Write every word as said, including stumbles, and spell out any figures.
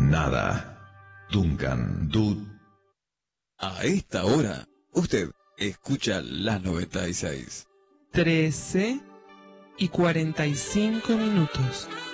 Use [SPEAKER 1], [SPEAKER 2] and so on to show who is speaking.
[SPEAKER 1] nada. Duncan Du.
[SPEAKER 2] A esta hora, usted escucha la noventa y seis.
[SPEAKER 3] trece y cuarenta y cinco minutos.